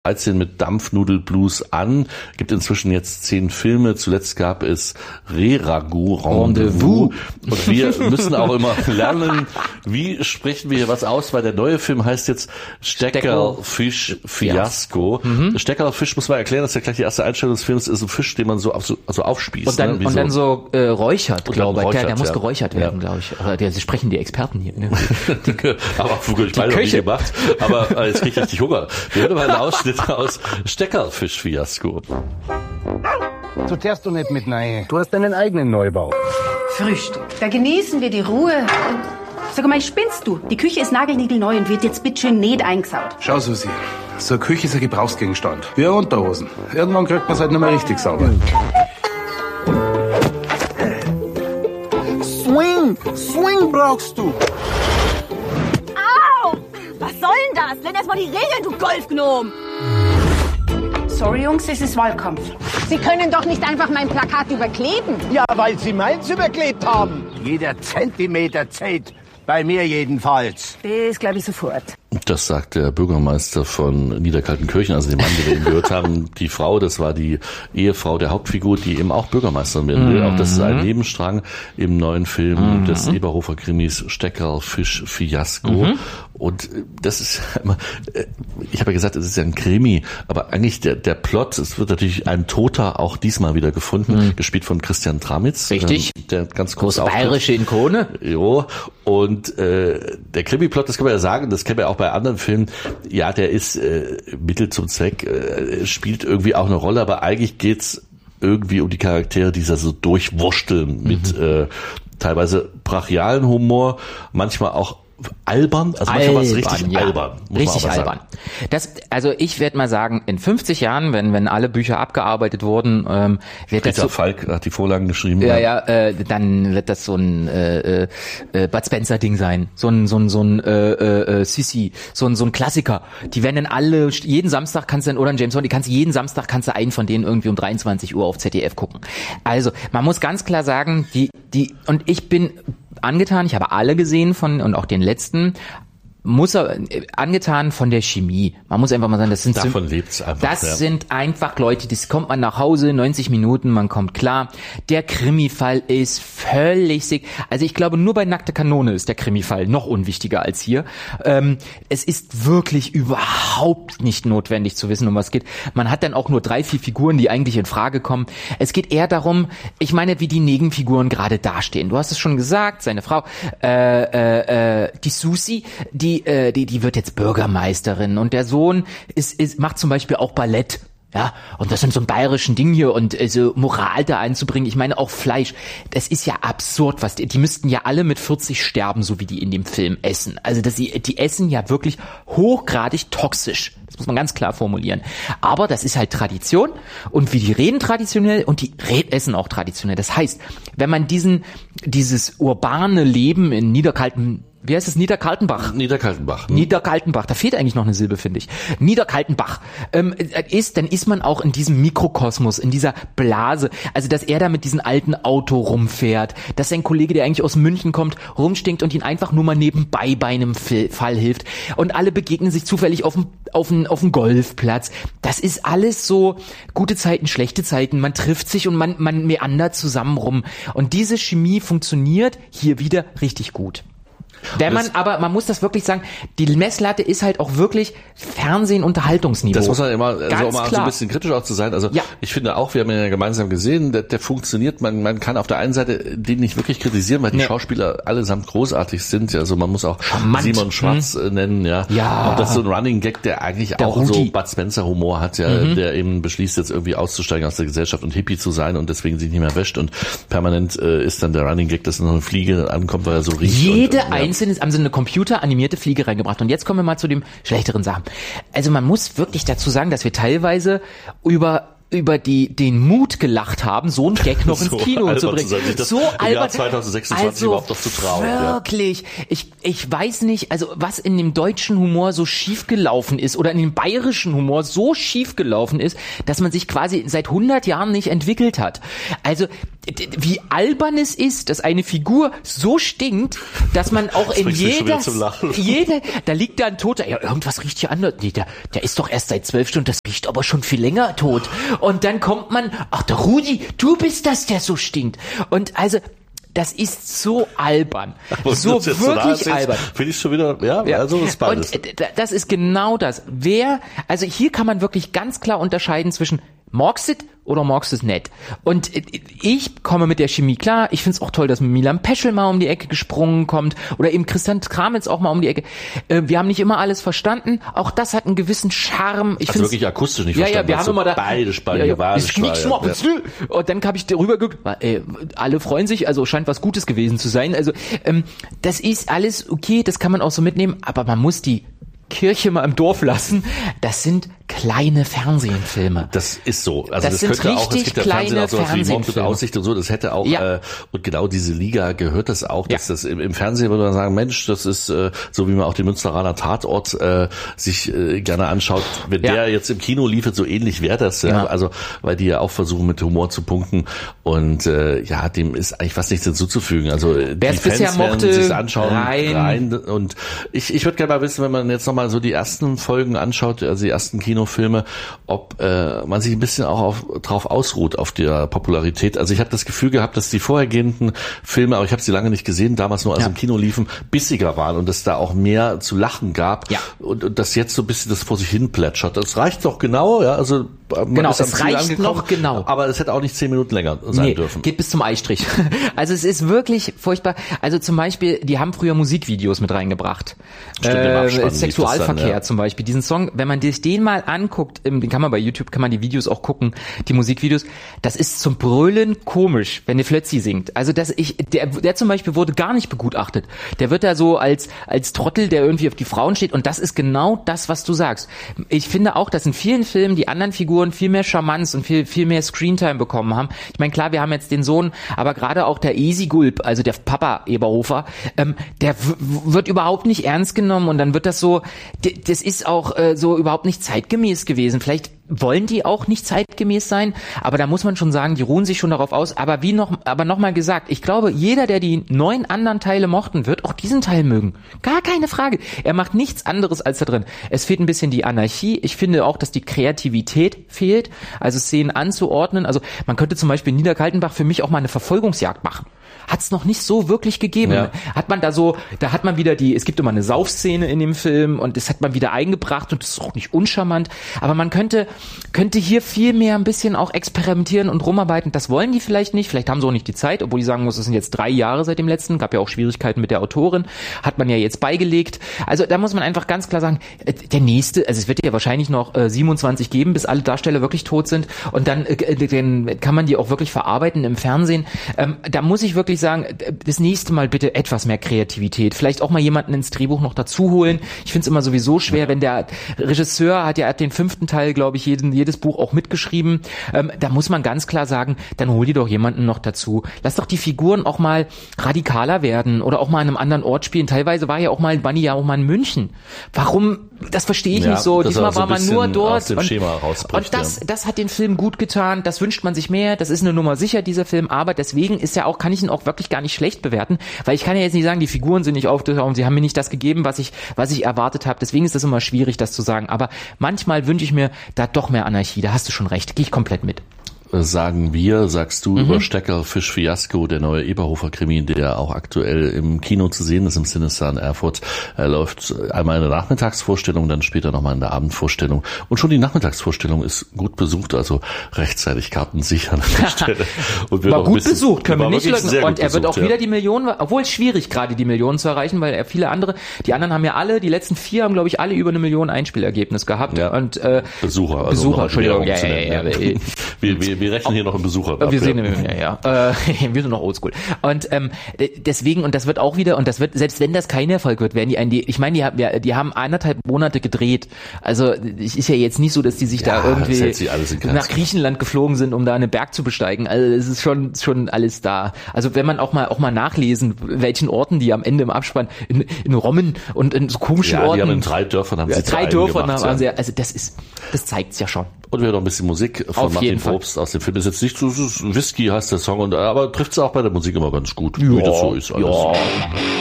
13 mit Dampfnudelblues an. Gibt inzwischen jetzt 10 Filme. Zuletzt gab es Rendezvous. Und wir müssen auch immer lernen, wie sprechen wir hier was aus, weil der neue Film heißt jetzt Steckerlfisch Fiasko. Steckerlfisch muss man erklären, das ist ja gleich die erste Einstellung des Films, ist ein Fisch, den man so aufspießt. Und dann so räuchert, glaube ich. Der muss geräuchert werden, glaube ich. Oder sie sprechen die Experten hier. Ne? Aber ich meine, noch nie gemacht. Aber jetzt kriege ich richtig Hunger. Wir hören mal einen Ausschnitt aus Steckerlfisch-Fiasko. So fährst du nicht mit rein. Du hast deinen eigenen Neubau. Frühstück. Da genießen wir die Ruhe. Sag mal, spinnst du? Die Küche ist nagelniegelneu und wird jetzt bitteschön nicht eingesaut. Schau, Susi. So eine Küche ist ein Gebrauchsgegenstand. Wie eine Unterhosen. Irgendwann kriegt man es halt nicht mehr richtig sauber. Swing brauchst du. Was soll denn das? Lern erst mal die Regeln, du Golfgnom! Sorry, Jungs, es ist Wahlkampf. Sie können doch nicht einfach mein Plakat überkleben. Ja, weil Sie meins überklebt haben. Jeder Zentimeter zählt. Bei mir jedenfalls. Das glaube ich sofort. Das sagt der Bürgermeister von Niederkaltenkirchen, also den Mann, den wir eben gehört haben. Die Frau, das war die Ehefrau der Hauptfigur, die eben auch Bürgermeisterin werden will. Auch das ist ein Nebenstrang im neuen Film des Eberhofer-Krimis Steckerlfisch-Fiasko. Und das ist immer, ich habe ja gesagt, es ist ja ein Krimi, aber eigentlich der Plot, es wird natürlich ein Toter auch diesmal wieder gefunden, gespielt von Christian Tramitz. Richtig. Der ganz groß bayerische Ikone. Jo. Und der Krimi-Plot, das kann man ja sagen, das kennen wir auch bei anderen Filmen, ja, der ist Mittel zum Zweck, spielt irgendwie auch eine Rolle, aber eigentlich geht's irgendwie um die Charaktere, die so durchwursteln mit teilweise brachialen Humor, manchmal auch albern, also manchmal war es richtig albern. Richtig albern. Also ich werde mal sagen, in 50 Jahren, wenn alle Bücher abgearbeitet wurden, wird Peter Falk hat die Vorlagen geschrieben. Dann wird das so ein Bud Spencer Ding sein, so ein Sissi, so ein Klassiker. Die werden dann alle jeden Samstag oder ein James Bond, jeden Samstag kannst du einen von denen irgendwie um 23 Uhr auf ZDF gucken. Also man muss ganz klar sagen, und ich bin angetan, ich habe alle gesehen und auch den letzten, angetan von der Chemie. Man muss einfach mal sagen, das sind einfach Leute, das kommt man nach Hause, 90 Minuten, man kommt klar. Der Krimi-Fall ist völlig sick. Also ich glaube, nur bei Nackte Kanone ist der Krimi-Fall noch unwichtiger als hier. Es ist wirklich überhaupt nicht notwendig zu wissen, um was es geht. Man hat dann auch nur 3-4 Figuren, die eigentlich in Frage kommen. Es geht eher darum, ich meine, wie die Nebenfiguren gerade dastehen. Du hast es schon gesagt, seine Frau, die Susi, die wird jetzt Bürgermeisterin und der Sohn macht zum Beispiel auch Ballett. Ja, und das sind so ein bayerischen Ding hier und so Moral da einzubringen. Ich meine auch Fleisch. Das ist ja absurd, die müssten ja alle mit 40 sterben, so wie die in dem Film essen. Also die essen ja wirklich hochgradig toxisch. Das muss man ganz klar formulieren. Aber das ist halt Tradition und wie die reden traditionell und die essen auch traditionell. Das heißt, wenn man dieses urbane Leben in wie heißt es? Niederkaltenbach, da fehlt eigentlich noch eine Silbe, finde ich. Niederkaltenbach dann ist man auch in diesem Mikrokosmos, in dieser Blase. Also, dass er da mit diesem alten Auto rumfährt, dass sein Kollege, der eigentlich aus München kommt, rumstinkt und ihn einfach nur mal nebenbei bei einem Fall hilft. Und alle begegnen sich zufällig auf dem Golfplatz. Das ist alles so gute Zeiten, schlechte Zeiten. Man trifft sich und man meandert zusammen rum. Und diese Chemie funktioniert hier wieder richtig gut. Aber man muss das wirklich sagen, die Messlatte ist halt auch wirklich Fernsehen-Unterhaltungsniveau. Das muss man immer, um so ein bisschen kritisch auch zu sein. Also ich finde auch, wir haben ihn ja gemeinsam gesehen, der funktioniert, man kann auf der einen Seite den nicht wirklich kritisieren, weil die Schauspieler allesamt großartig sind. Also man muss auch Simon Schwarz nennen, ja. Auch das ist so ein Running Gag, der eigentlich auch Rudi. So Bud Spencer Humor hat, der eben beschließt, jetzt irgendwie auszusteigen aus der Gesellschaft und Hippie zu sein und deswegen sich nicht mehr wäscht und permanent ist dann der Running Gag, dass noch eine Fliege ankommt, weil er so riecht. Haben sie eine computeranimierte Fliege reingebracht. Und jetzt kommen wir mal zu dem schlechteren Sachen. Also man muss wirklich dazu sagen, dass wir teilweise über den Mut gelacht haben, so ein Gag noch ins Kino zu bringen. So albern. Im Jahr 2026 überhaupt noch zu trauen. Wirklich. Ja. Ich weiß nicht, also was in dem deutschen Humor so schief gelaufen ist oder in dem bayerischen Humor so schief gelaufen ist, dass man sich quasi seit 100 Jahren nicht entwickelt hat. Also wie albern es ist, dass eine Figur so stinkt, dass man auch in jede, da liegt da ein Toter, ja, irgendwas riecht hier anders. Nee, der ist doch erst seit 12 Stunden, das riecht aber schon viel länger tot. Und dann kommt man, ach, der Rudi, du bist das, der so stinkt. Und also, das ist so albern. Aber so wirklich albern. Finde ich schon wieder, ja, also ist beides. Und das ist genau das. Also hier kann man wirklich ganz klar unterscheiden zwischen magst du oder magst du es nicht? Und ich komme mit der Chemie klar. Ich finde es auch toll, dass Milan Peschel mal um die Ecke gesprungen kommt oder eben Christian Kramitz auch mal um die Ecke. Wir haben nicht immer alles verstanden. Auch das hat einen gewissen Charme. Ich also wirklich akustisch nicht verstanden. Ja, wir haben immer da beide Spalten waren. Und dann habe ich darüber geguckt. Alle freuen sich, also scheint was Gutes gewesen zu sein. Also das ist alles okay, das kann man auch so mitnehmen. Aber man muss die Kirche mal im Dorf lassen. Das sind kleine Fernsehfilme. Das ist so. Also das sind könnte auch, es gibt ja Fernsehen auch so wie Mord und Aussicht und so, das hätte auch, und genau diese Liga gehört das auch, dass das im Fernsehen würde man sagen, Mensch, das ist so wie man auch den Münsteraner Tatort sich gerne anschaut, wenn der jetzt im Kino liefert, so ähnlich wäre das, also weil die ja auch versuchen mit Humor zu punkten und dem ist eigentlich fast nichts hinzuzufügen. Also die Fans werden sich anschauen rein und ich würde gerne mal wissen, wenn man jetzt nochmal so die ersten Folgen anschaut, also die ersten Kinofilme, ob man sich ein bisschen auch drauf ausruht, auf der Popularität. Also ich habe das Gefühl gehabt, dass die vorhergehenden Filme, aber ich habe sie lange nicht gesehen, damals nur als im Kino liefen, bissiger waren und es da auch mehr zu lachen gab und dass jetzt so ein bisschen das vor sich hin plätschert. Das reicht doch genau, also genau, es reicht noch genau. Aber es hätte auch nicht 10 Minuten länger sein dürfen. Geht bis zum Eistrich. Also es ist wirklich furchtbar. Also zum Beispiel, die haben früher Musikvideos mit reingebracht. Sexualverkehr zum Beispiel. Diesen Song, wenn man sich den mal anguckt, den kann man bei YouTube, kann man die Videos auch gucken, die Musikvideos, das ist zum Brüllen komisch, wenn der Flötzi singt. Also der zum Beispiel wurde gar nicht begutachtet. Der wird da so als Trottel, der irgendwie auf die Frauen steht und das ist genau das, was du sagst. Ich finde auch, dass in vielen Filmen die anderen Figuren viel mehr Charmanz und viel mehr Screentime bekommen haben. Ich meine, klar, wir haben jetzt den Sohn, aber gerade auch der Easy Gulp, also der Papa Eberhofer, der wird überhaupt nicht ernst genommen und dann wird das so, das ist auch so überhaupt nicht zeitgemäß gewesen. Vielleicht wollen die auch nicht zeitgemäß sein, aber da muss man schon sagen, die ruhen sich schon darauf aus. Aber nochmal gesagt, ich glaube, jeder, der die 9 anderen Teile mochten, wird auch diesen Teil mögen. Gar keine Frage. Er macht nichts anderes als da drin. Es fehlt ein bisschen die Anarchie. Ich finde auch, dass die Kreativität fehlt, also Szenen anzuordnen. Also man könnte zum Beispiel in Niederkaltenbach für mich auch mal eine Verfolgungsjagd machen. Hat's noch nicht so wirklich gegeben. Ja. Da hat man wieder es gibt immer eine Saufszene in dem Film und das hat man wieder eingebracht und das ist auch nicht uncharmant. Aber man könnte hier viel mehr ein bisschen auch experimentieren und rumarbeiten. Das wollen die vielleicht nicht. Vielleicht haben sie auch nicht die Zeit, obwohl die sagen muss, es sind jetzt 3 Jahre seit dem letzten. Gab ja auch Schwierigkeiten mit der Autorin. Hat man ja jetzt beigelegt. Also da muss man einfach ganz klar sagen, der nächste, also es wird ja wahrscheinlich noch 27 geben, bis alle Darsteller wirklich tot sind. Und dann kann man die auch wirklich verarbeiten im Fernsehen. Da muss ich wirklich sagen, das nächste Mal bitte etwas mehr Kreativität. Vielleicht auch mal jemanden ins Drehbuch noch dazu holen. Ich finde es immer sowieso schwer, wenn der Regisseur hat den 5. Teil, glaube ich, jedes Buch auch mitgeschrieben. Da muss man ganz klar sagen, dann hol dir doch jemanden noch dazu. Lass doch die Figuren auch mal radikaler werden oder auch mal an einem anderen Ort spielen. Teilweise war ja auch mal Bunny ja auch mal in München. Warum? Das verstehe ich nicht so. Diesmal war man nur dort. Und das hat den Film gut getan. Das wünscht man sich mehr. Das ist eine Nummer sicher, dieser Film. Aber deswegen kann ich ihn auch wirklich gar nicht schlecht bewerten, weil ich kann ja jetzt nicht sagen, die Figuren sind nicht aufgetaucht, sie haben mir nicht das gegeben, was ich erwartet habe. Deswegen ist das immer schwierig, das zu sagen. Aber manchmal wünsche ich mir da doch mehr Anarchie. Da hast du schon recht. Gehe ich komplett mit. Sagst du über Steckerl Fisch Fiasko, der neue Eberhofer-Krimi, der auch aktuell im Kino zu sehen ist, im Sinister in Erfurt. Er läuft einmal in der Nachmittagsvorstellung, dann später nochmal in der Abendvorstellung. Und schon die Nachmittagsvorstellung ist gut besucht, also rechtzeitig Karten sichern an der Stelle. Und war gut besucht, können wir nicht leugnen. Und er wird auch wieder die Millionen, obwohl es schwierig gerade die Millionen zu erreichen, weil die anderen haben ja alle, die letzten 4 haben, glaube ich, alle über 1 Million Einspielergebnis gehabt. Ja. Und Besucher, Entschuldigung. Wir rechnen hier noch im Besucher. Wir sind noch oldschool. Und deswegen, und das wird auch wieder, und das wird, selbst wenn das kein Erfolg wird, werden ich meine, die haben 1,5 Monate gedreht. Also es ist ja jetzt nicht so, dass die sich da irgendwie nach Griechenland geflogen sind, um da einen Berg zu besteigen. Also es ist schon alles da. Also wenn man auch mal nachlesen, welchen Orten die am Ende im Abspann in Rommen und in so komischen Orten. Die haben in 3 Dörfern haben sie 3 Dörfern haben sie, also das zeigt's ja schon. Und wir hören noch ein bisschen Musik von Auf Martin Probst aus dem Film. Ist jetzt nicht so, Whisky heißt der Song, aber trifft es auch bei der Musik immer ganz gut, wie das so ist alles. Ja.